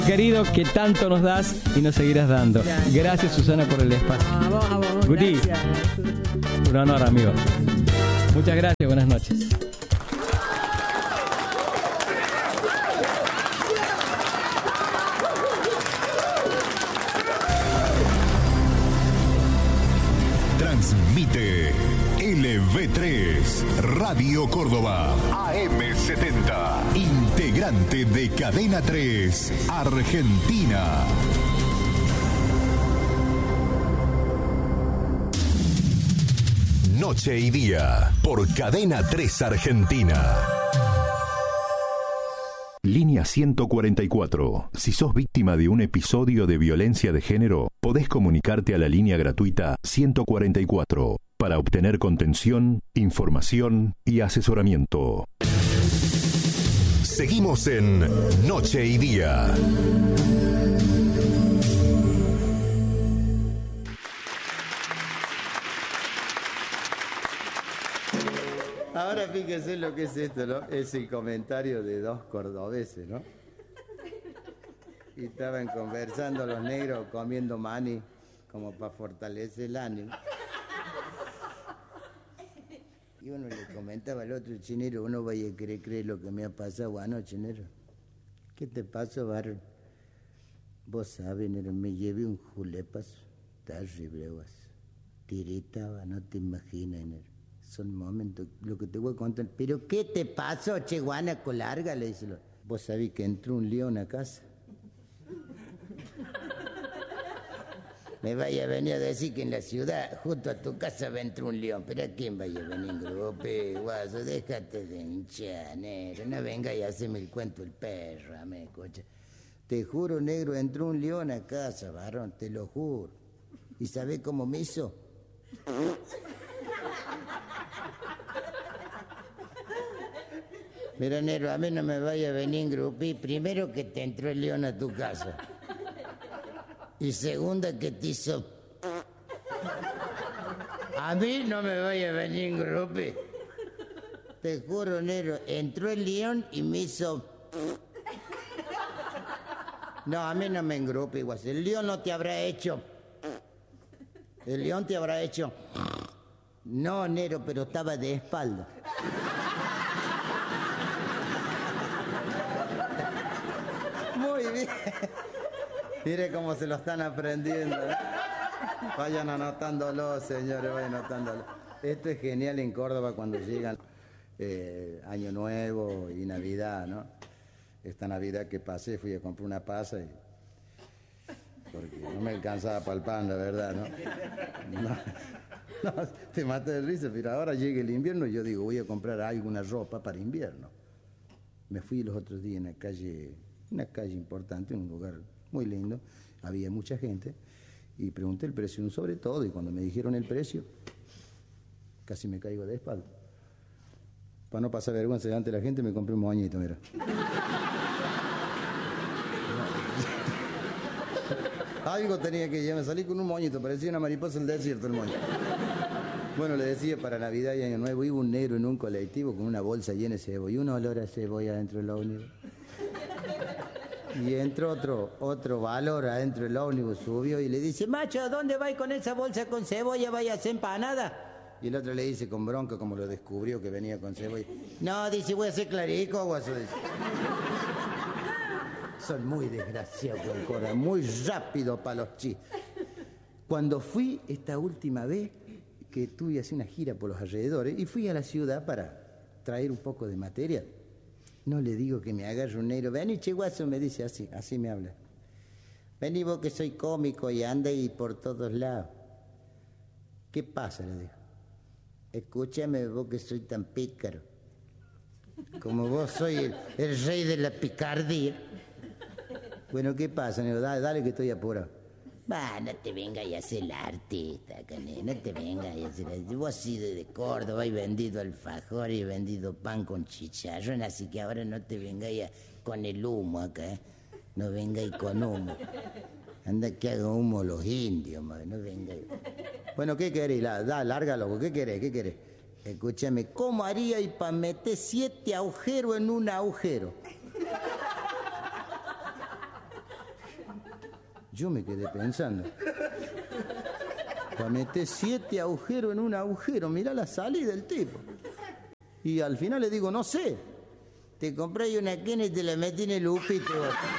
Querido, que tanto nos das y nos seguirás dando. Gracias, Susana, por el espacio. A vos, Guti, gracias. un honor, amigo. Muchas gracias, buenas noches. Transmite LV3, Radio Córdoba, AM70, integrante de Cadena 3, Argentina. Noche y día, por Cadena 3 Argentina. Línea 144. Si sos víctima de un episodio de violencia de género, podés comunicarte a la línea gratuita 144 para obtener contención, información y asesoramiento. Seguimos en Noche y Día. Ahora fíjese lo que es esto, ¿no? Es el comentario de dos cordobeses, ¿no? Y estaban conversando los negros comiendo maní como para fortalecer el ánimo. Y uno le comentaba al otro, chinero, uno vaya a creer lo que me ha pasado anoche, chinero. ¿Qué te pasó, varón? Vos sabés, nero, me llevé un julepazo terrible, vos. Tiritaba, no te imaginas, nero. Son momentos, lo que te voy a contar. ¿Pero qué te pasó, che, guanaco larga? Le dice. Vos sabés que entró un león a casa. Me vaya a venir a decir que en la ciudad, junto a tu casa, va a entrar un león. ¿Pero a quién vaya a venir, grupe, guaso? Déjate de hinchar, negro. No venga y haceme el cuento el perro, me cocha. Te juro, negro, entró un león a casa, varón, te lo juro. ¿Y sabés cómo me hizo? Mira, negro, a mí no me vaya a venir en grupí. Primero, que te entró el león a tu casa. Y segunda, que te hizo... A mí no me vaya a venir en grupí. Te juro, negro, entró el león y me hizo... No, a mí no me engrupe, igual. El león no te habrá hecho... El león te habrá hecho... No, negro, pero estaba de espalda. Muy bien. Mire cómo se lo están aprendiendo. Vayan anotándolo, señores, vayan anotándolo. Esto es genial en Córdoba cuando llegan Año Nuevo y Navidad, ¿no? Esta Navidad que pasé fui a comprar una pasa y... porque no me alcanzaba para el pan, la verdad, ¿no? No, te mata de risa, pero ahora llega el invierno y yo digo, voy a comprar alguna ropa para invierno. Me fui los otros días en una calle importante, en un lugar muy lindo, había mucha gente, y pregunté el precio de un sobre todo, y cuando me dijeron el precio, casi me caigo de espalda. Para no pasar vergüenza delante de la gente, me compré un moñito, mira. Algo tenía que llevar, me salí con un moñito, parecía una mariposa del desierto el moño. Bueno, le decía, para Navidad y Año Nuevo, iba un negro en un colectivo con una bolsa llena de cebolla, y un olor a cebolla adentro del ómnibus. Y entró otro valor adentro del ómnibus, subió y le dice, macho, ¿a dónde vais con esa bolsa con cebolla? ¿Vaya a hacer empanada? Y el otro le dice con bronca, como lo descubrió que venía con cebolla. No, dice, voy a hacer clarico, guaso. Son muy desgraciados, Cora, muy rápido para los chistes. Cuando fui esta última vez, que tuve así una gira por los alrededores, y fui a la ciudad para traer un poco de material, no le digo que me agarre un negro. Vení, che, guaso, me dice así me habla. Vení vos que soy cómico y anda y por todos lados. ¿Qué pasa? Le digo. Escúchame vos que soy tan pícaro. Como vos soy el rey de la picardía. Bueno, ¿qué pasa, negro? Dale que estoy apurado. Va, no te vengas a hacer el artista, cané. No te vengas a hacer el... Vos has sido de Córdoba y vendido alfajor y vendido pan con chicharrón, así que ahora no te vengas con el humo acá, ¿eh? No vengáis con humo. Anda que haga humo los indios, madre. No vengáis. Bueno, ¿qué querés? Larga, loco. ¿Qué querés? Escúchame, ¿cómo haría y para meter 7 agujeros en un agujero? Yo me quedé pensando. Para meter 7 agujeros en un agujero, mirá la salida del tipo. Y al final le digo, no sé. Te compré una quena y te la metí en el upito.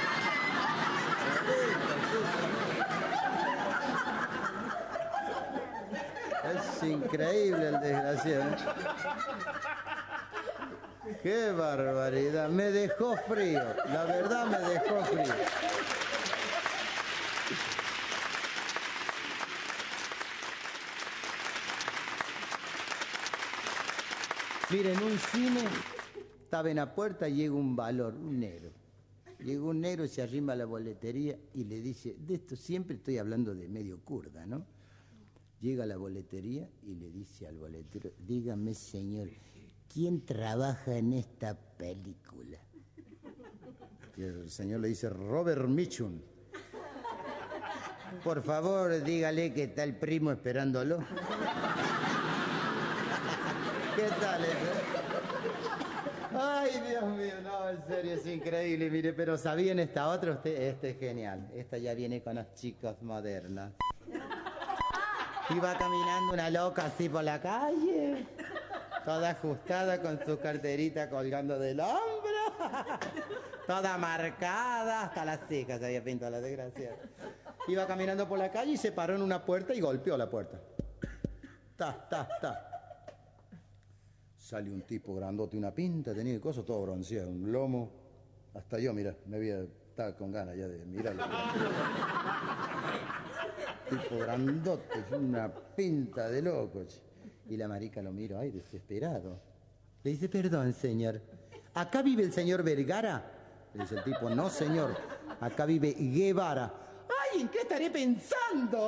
Es increíble el desgraciado, ¿eh? ¡Qué barbaridad! Me dejó frío. La verdad me dejó frío. Miren, en un cine estaba en la puerta y llega un valor, un negro. Llega un negro, se arrima a la boletería y le dice, de esto siempre estoy hablando de medio kurda, ¿no? Llega a la boletería y le dice al boletero, dígame señor, ¿quién trabaja en esta película? Y el señor le dice, Robert Mitchum. Por favor, dígale que está el primo esperándolo. ¿Qué tal eso? Ay, Dios mío, no, en serio, es increíble. Mire, pero ¿sabían esta otra? Este es genial. Esta ya viene con los chicos modernos. Iba caminando una loca así por la calle, toda ajustada con su carterita colgando del hombro, toda marcada, hasta las cejas se había pintado la desgraciada. Iba caminando por la calle y se paró en una puerta y golpeó la puerta. Ta. Sale un tipo grandote, una pinta, tenía cosas todo bronceado, un lomo. Hasta yo, mira, estaba con ganas ya de mirarlo. Tipo grandote, una pinta de loco. Y la marica lo miro, ay, desesperado. Le dice, perdón, señor, ¿acá vive el señor Vergara? Le dice el tipo, no, señor, acá vive Guevara. Ay, ¿en qué estaré pensando?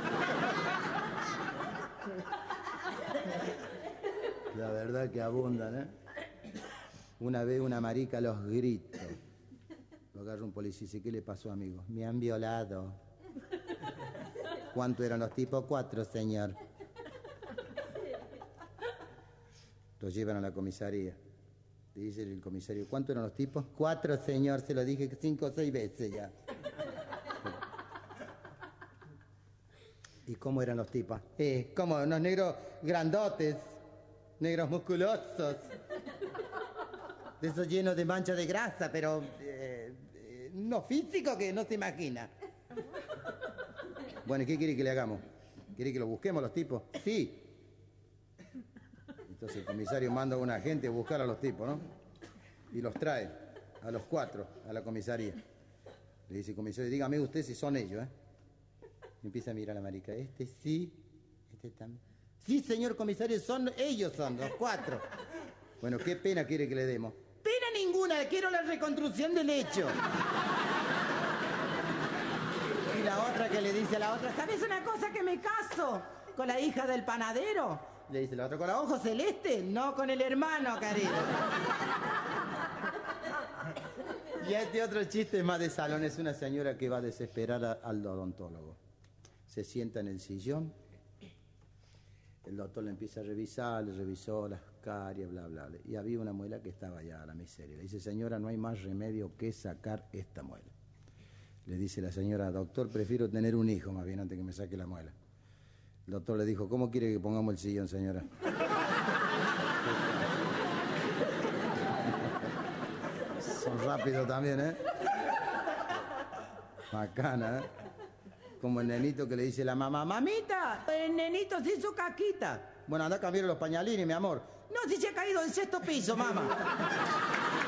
La verdad que abundan, ¿eh? Una vez una marica a los gritos. Lo agarra un policía y dice, ¿qué le pasó, amigo? Me han violado. ¿Cuánto eran los tipos? 4, señor. Los llevan a la comisaría. Le dice el comisario, ¿cuánto eran los tipos? 4, señor, se lo dije 5 o 6 veces ya. ¿Y cómo eran los tipos? Como unos negros grandotes, negros musculosos, de esos llenos de manchas de grasa, pero no físico que no se imagina. Bueno, ¿qué quiere que le hagamos? ¿Quiere que lo busquemos los tipos? Sí. Entonces el comisario manda a un agente a buscar a los tipos, ¿no? Y los trae a los 4 a la comisaría. Le dice el comisario, dígame usted si son ellos, ¿eh? Y empieza a mirar a la marica. Este sí, este también. Sí, señor comisario, ellos son los 4. Bueno, ¿qué pena quiere que le demos? Pena ninguna, quiero la reconstrucción del hecho. Y la otra que le dice a la otra, ¿sabes una cosa que me caso con la hija del panadero? Le dice la otra, ¿con los ojos celestes? No, con el hermano, cariño. Y este otro chiste es más de salón, es una señora que va desesperada al odontólogo. Se sienta en el sillón, el doctor le empieza a revisar, le revisó las caries, bla, bla, bla. Y había una muela que estaba ya a la miseria. Le dice, señora, no hay más remedio que sacar esta muela. Le dice la señora, doctor, prefiero tener un hijo más bien antes que me saque la muela. El doctor le dijo, ¿cómo quiere que pongamos el sillón, señora? Son rápidos también, ¿eh? Bacana, ¿eh? Como el nenito que le dice a la mamá, mamita, el nenito se hizo caquita. Bueno, anda a cambiar los pañalines, mi amor. No, si se ha caído del 6º piso, mamá.